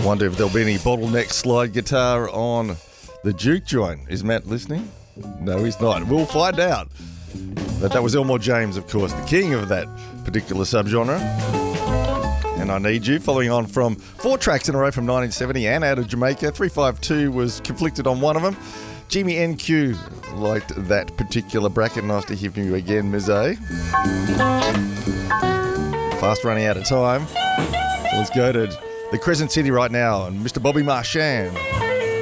Wonder if there'll be any bottleneck slide guitar on the juke joint. Is Matt listening? No, he's not. We'll find out. But that was Elmore James, of course, the king of that particular subgenre. And I Need You, following on from 4 tracks in a row from 1970 and out of Jamaica. 352 was conflicted on one of them. Jimmy NQ liked that particular bracket. Nice to hear from you again, Ms. A. Fast running out of time. So let's go to the Crescent City right now and Mr. Bobby Marchand.